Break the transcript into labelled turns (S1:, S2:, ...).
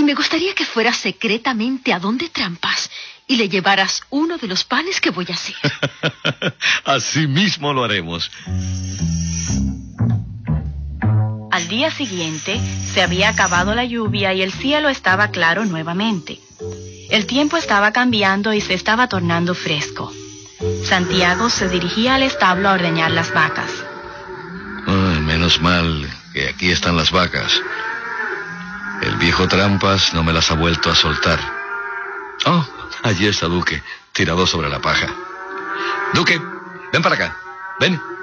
S1: me gustaría que fueras secretamente a donde Trampas y le llevaras uno de los panes que voy a hacer.
S2: Así mismo lo haremos.
S3: Al día siguiente, se había acabado la lluvia y el cielo estaba claro nuevamente. El tiempo estaba cambiando y se estaba tornando fresco. Santiago se dirigía al establo a ordeñar las vacas.
S2: Ay, menos mal que aquí están las vacas. El viejo Trampas no me las ha vuelto a soltar. Oh, allí está Duque, tirado sobre la paja. Duque, ven para acá, ven.